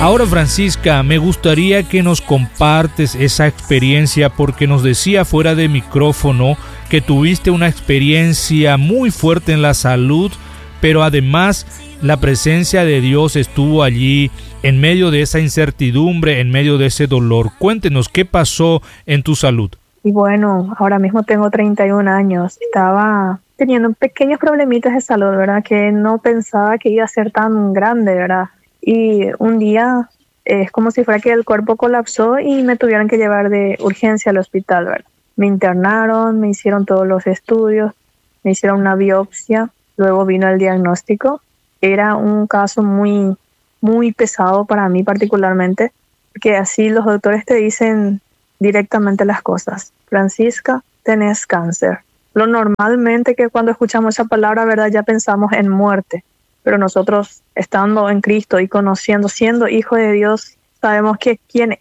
Ahora, Francisca, me gustaría que nos compartes esa experiencia porque nos decía fuera de micrófono que tuviste una experiencia muy fuerte en la salud, pero además la presencia de Dios estuvo allí en medio de esa incertidumbre, en medio de ese dolor. Cuéntenos, ¿qué pasó en tu salud? Y bueno, ahora mismo tengo 31 años. Estaba teniendo pequeños problemitas de salud, ¿verdad? Que no pensaba que iba a ser tan grande, ¿verdad? Y un día es como si fuera que el cuerpo colapsó y me tuvieron que llevar de urgencia al hospital, ¿verdad? Me internaron, me hicieron todos los estudios, me hicieron una biopsia, luego vino el diagnóstico. Era un caso muy, muy pesado para mí particularmente, porque así los doctores te dicen directamente las cosas. Francisca, tenés cáncer. Lo normalmente que cuando escuchamos esa palabra, ¿verdad? Ya pensamos en muerte. Pero nosotros, estando en Cristo y conociendo, siendo hijo de Dios, sabemos que quien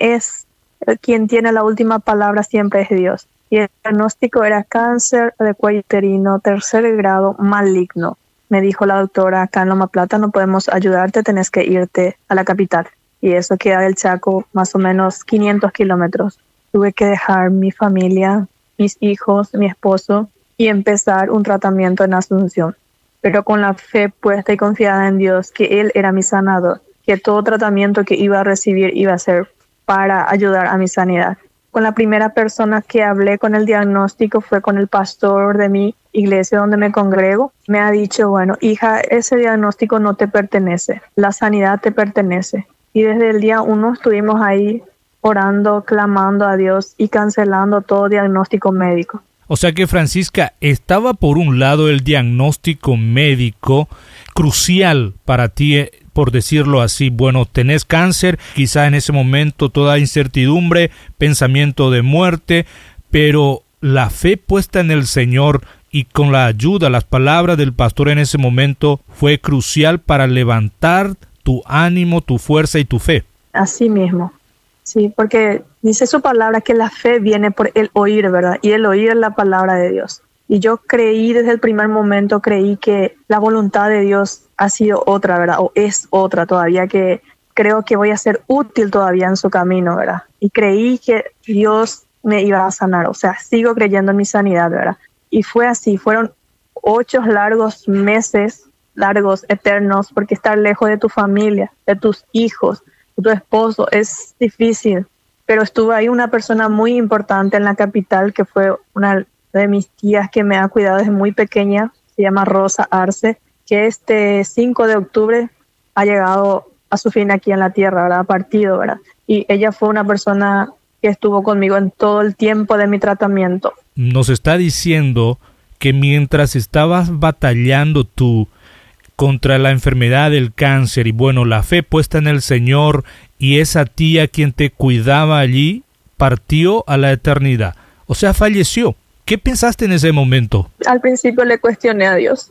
tiene la última palabra siempre es Dios. Y el diagnóstico era cáncer de cuello uterino, 3er grado, maligno. Me dijo la doctora, acá en Loma Plata no podemos ayudarte, tenés que irte a la capital. Y eso queda del Chaco más o menos 500 kilómetros. Tuve que dejar mi familia, mis hijos, mi esposo y empezar un tratamiento en Asunción. Pero con la fe puesta y confiada en Dios, que Él era mi sanador, que todo tratamiento que iba a recibir iba a ser para ayudar a mi sanidad. Con la primera persona que hablé con el diagnóstico fue con el pastor de mi iglesia donde me congrego. Me ha dicho, bueno, hija, ese diagnóstico no te pertenece, la sanidad te pertenece. Y desde el día 1 estuvimos ahí orando, clamando a Dios y cancelando todo diagnóstico médico. O sea que, Francisca, estaba por un lado el diagnóstico médico crucial para ti, por decirlo así. Bueno, tenés cáncer, quizá en ese momento toda incertidumbre, pensamiento de muerte, pero la fe puesta en el Señor y con la ayuda, las palabras del pastor en ese momento fue crucial para levantar tu ánimo, tu fuerza y tu fe. Así mismo. Sí, porque dice su palabra que la fe viene por el oír, ¿verdad? Y el oír es la palabra de Dios. Y yo creí desde el primer momento, creí que la voluntad de Dios ha sido otra, ¿verdad? O es otra todavía, que creo que voy a ser útil todavía en su camino, ¿verdad? Y creí que Dios me iba a sanar, o sea, sigo creyendo en mi sanidad, ¿verdad? Y fue así, fueron 8 largos meses, largos, eternos, porque estar lejos de tu familia, de tus hijos, tu esposo, es difícil, pero estuvo ahí una persona muy importante en la capital que fue una de mis tías que me ha cuidado desde muy pequeña, se llama Rosa Arce, que este 5 de octubre ha llegado a su fin aquí en la tierra, ¿verdad? Ha partido, ¿verdad? Y ella fue una persona que estuvo conmigo en todo el tiempo de mi tratamiento. Nos está diciendo que mientras estabas batallando tú contra la enfermedad del cáncer y bueno, la fe puesta en el Señor y esa tía quien te cuidaba allí partió a la eternidad, o sea, falleció. ¿Qué pensaste en ese momento? Al principio le cuestioné a Dios,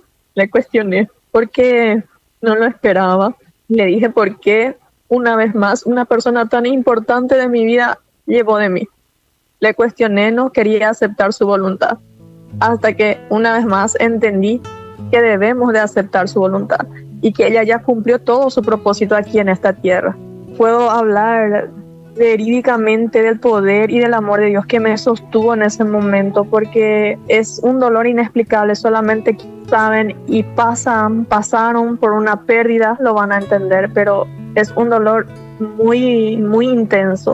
porque no lo esperaba. Le dije por qué una vez más una persona tan importante de mi vida llevó de mí. Le cuestioné, no quería aceptar su voluntad, hasta que una vez más entendí que debemos de aceptar su voluntad y que ella ya cumplió todo su propósito aquí en esta tierra. Puedo hablar verídicamente del poder y del amor de Dios que me sostuvo en ese momento, porque es un dolor inexplicable. Solamente saben y pasaron por una pérdida lo van a entender, pero es un dolor muy, muy intenso.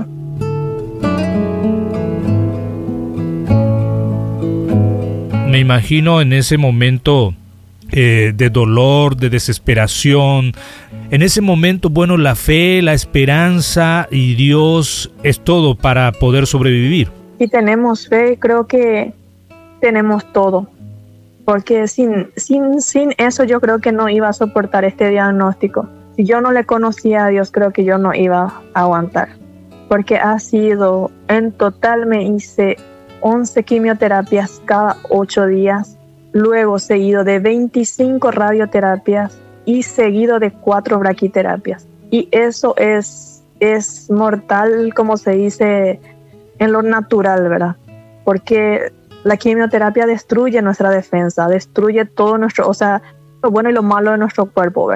Me imagino en ese momento de dolor, de desesperación. En ese momento, bueno, la fe, la esperanza y Dios es todo para poder sobrevivir. Si tenemos fe, creo que tenemos todo. Porque sin eso yo creo que no iba a soportar este diagnóstico. Si yo no le conocía a Dios, creo que yo no iba a aguantar. Porque ha sido, en total me hice 11 quimioterapias cada 8 días. Luego seguido de 25 radioterapias y seguido de 4 braquiterapias. Y eso es mortal, como se dice, en lo natural, ¿verdad? Porque la quimioterapia destruye nuestra defensa, destruye todo nuestro, o sea, lo bueno y lo malo de nuestro cuerpo, ¿verdad?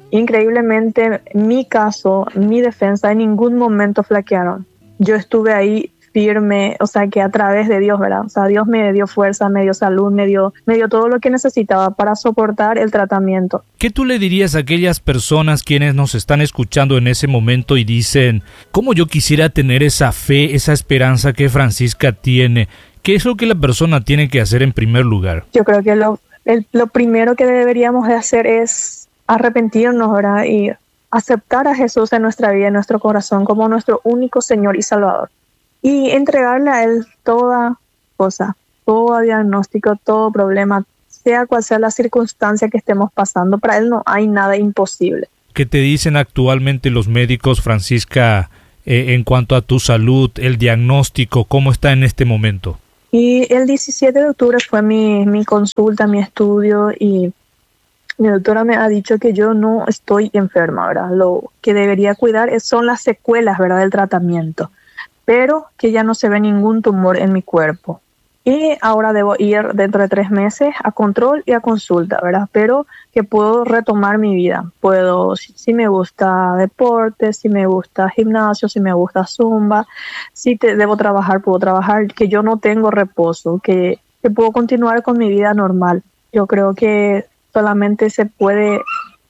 increíblemente, mi caso, mi defensa, en ningún momento flaquearon. Yo estuve ahí firme, o sea, que a través de Dios, ¿verdad? O sea, Dios me dio fuerza, me dio salud, me dio todo lo que necesitaba para soportar el tratamiento. ¿Qué tú le dirías a aquellas personas quienes nos están escuchando en ese momento y dicen, ¿cómo yo quisiera tener esa fe, esa esperanza que Francisca tiene? ¿Qué es lo que la persona tiene que hacer en primer lugar? Yo creo que lo primero que deberíamos de hacer es arrepentirnos, ¿verdad? Y aceptar a Jesús en nuestra vida, en nuestro corazón, como nuestro único Señor y Salvador. Y entregarle a Él toda cosa, todo diagnóstico, todo problema, sea cual sea la circunstancia que estemos pasando. Para Él no hay nada imposible. ¿Qué te dicen actualmente los médicos, Francisca, en cuanto a tu salud, el diagnóstico, cómo está en este momento? Y el 17 de octubre fue mi consulta, mi estudio, y mi doctora me ha dicho que yo no estoy enferma, ¿verdad? Lo que debería cuidar son las secuelas, ¿verdad?, del tratamiento, pero que ya no se ve ningún tumor en mi cuerpo. Y ahora debo ir dentro de 3 meses a control y a consulta, ¿verdad? Pero que puedo retomar mi vida. Puedo, si me gusta deporte, si me gusta gimnasio, si me gusta zumba, si debo trabajar, puedo trabajar, que yo no tengo reposo, que puedo continuar con mi vida normal. Yo creo que solamente se puede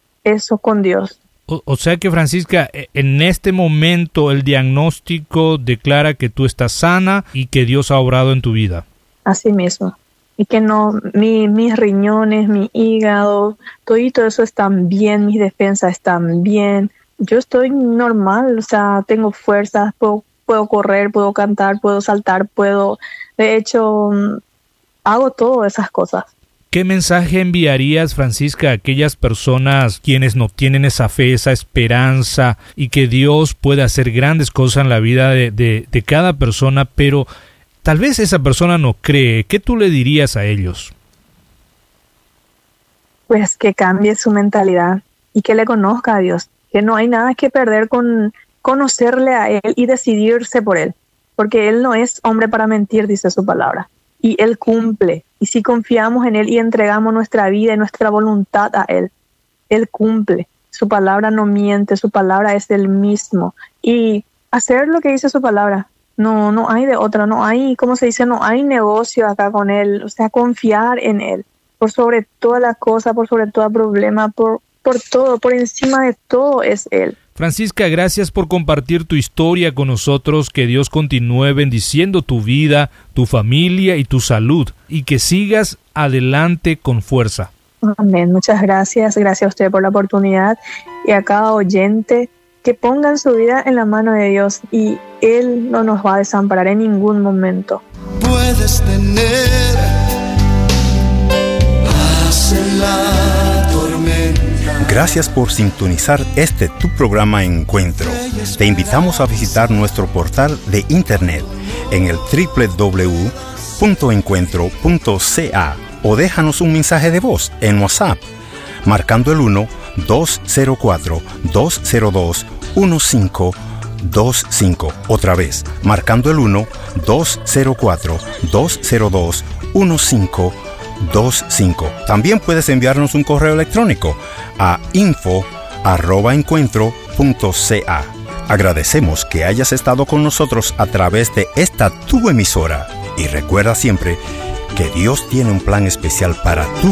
eso con Dios. O sea que, Francisca, en este momento el diagnóstico declara que tú estás sana y que Dios ha obrado en tu vida. Así mismo. Y que no, mis riñones, mi hígado, todo eso están bien, mis defensas están bien. Yo estoy normal, o sea, tengo fuerzas, puedo correr, puedo cantar, puedo saltar, de hecho, hago todas esas cosas. ¿Qué mensaje enviarías, Francisca, a aquellas personas quienes no tienen esa fe, esa esperanza y que Dios puede hacer grandes cosas en la vida de cada persona, pero tal vez esa persona no cree? ¿Qué tú le dirías a ellos? Pues que cambie su mentalidad y que le conozca a Dios, que no hay nada que perder con conocerle a Él y decidirse por Él, porque Él no es hombre para mentir, dice su palabra, y Él cumple. Y si confiamos en Él y entregamos nuestra vida y nuestra voluntad a Él, Él cumple. Su palabra no miente, su palabra es el mismo. Y hacer lo que dice su palabra, no hay de otra, no hay, ¿cómo se dice? No hay negocio acá con Él. O sea, confiar en Él, por sobre toda la cosa, por sobre todo problema, por todo, por encima de todo es Él. Francisca, gracias por compartir tu historia con nosotros, que Dios continúe bendiciendo tu vida, tu familia y tu salud, y que sigas adelante con fuerza. Amén, muchas gracias a usted por la oportunidad, y a cada oyente que pongan su vida en la mano de Dios, y Él no nos va a desamparar en ningún momento. Puedes tener paz en la tormenta. Gracias por sintonizar tu programa Encuentro. Te invitamos a visitar nuestro portal de internet en el www.encuentro.ca o déjanos un mensaje de voz en WhatsApp marcando el 1-204-202-1525. Otra vez, marcando el 1-204-202-1525. También puedes enviarnos un correo electrónico a info@encuentro.ca. Agradecemos que hayas estado con nosotros a través de esta tu emisora, y recuerda siempre que Dios tiene un plan especial para tu